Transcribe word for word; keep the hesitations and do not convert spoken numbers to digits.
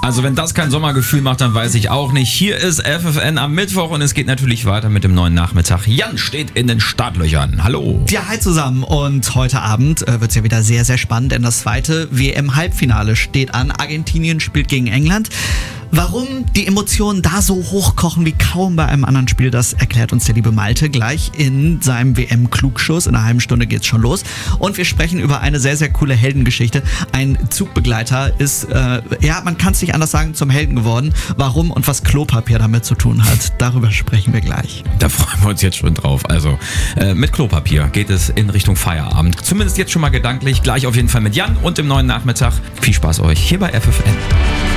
Also wenn das kein Sommergefühl macht, dann weiß ich auch nicht. Hier ist F F N am Mittwoch und es geht natürlich weiter mit dem neuen Nachmittag. Jan steht in den Startlöchern. Hallo. Ja, hi zusammen. Und heute Abend äh, wird es ja wieder sehr, sehr spannend, denn das zweite W M-Halbfinale steht an. Argentinien spielt gegen England. Warum die Emotionen da so hochkochen wie kaum bei einem anderen Spiel, das erklärt uns der liebe Malte gleich in seinem W M-Klugschuss. In einer halben Stunde geht's schon los. Und wir sprechen über eine sehr, sehr coole Heldengeschichte. Ein Zugbegleiter ist, äh, ja, man kann es nicht anders sagen, zum Helden geworden. Warum und was Klopapier damit zu tun hat, darüber sprechen wir gleich. Da freuen wir uns jetzt schon drauf. Also äh, mit Klopapier geht es in Richtung Feierabend. Zumindest jetzt schon mal gedanklich. Gleich auf jeden Fall mit Jan und im neuen Nachmittag. Viel Spaß euch hier bei F F N.